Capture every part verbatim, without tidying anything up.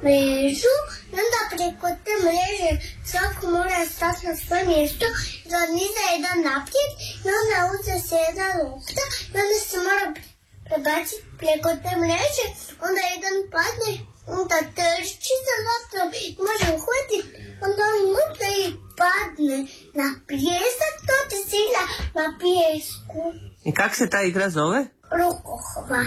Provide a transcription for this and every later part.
mrežu i onda preko te mreže svako mora stati na svoje mjesto i da niza jedan naprijed i onda uze se jedna lopta i onda se mora prebaciti preko te mreže, onda jedan padne, onda trči za loptom i može uhvatiti, onda on mutne i padne na pijesak, to ti sila na pijesku. I kak se ta igra zove? Rukohvat.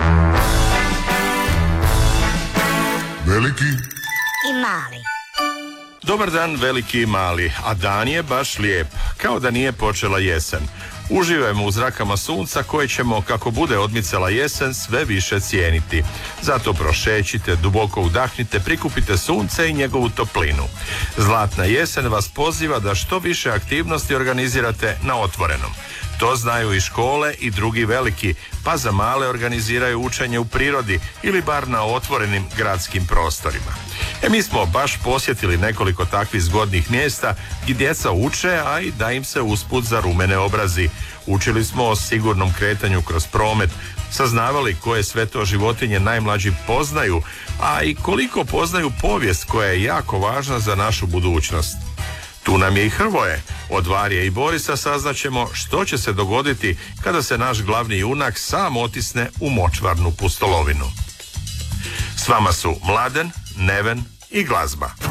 Veliki i mali. Dobar dan, veliki i mali, a dan je baš lijep, kao da nije počela jesen. Uživajmo u zrakama sunca koje ćemo, kako bude odmicala jesen, sve više cijeniti. Zato prošećite, duboko udahnite, prikupite sunce i njegovu toplinu. Zlatna jesen vas poziva da što više aktivnosti organizirate na otvorenom. To znaju i škole i drugi veliki, pa za male organiziraju učenje u prirodi ili bar na otvorenim gradskim prostorima. E mi smo baš posjetili nekoliko takvih zgodnih mjesta gdje djeca uče, a i da im se usput zarumene obrazi. Učili smo o sigurnom kretanju kroz promet, saznavali koje sve to životinje najmlađi poznaju, a i koliko poznaju povijest koja je jako važna za našu budućnost. Tu nam je i Hrvoje. Od Varje i Borisa saznaćemo što će se dogoditi kada se naš glavni junak sam otisne u močvarnu pustolovinu. S vama su Mladen, Neven i glazba.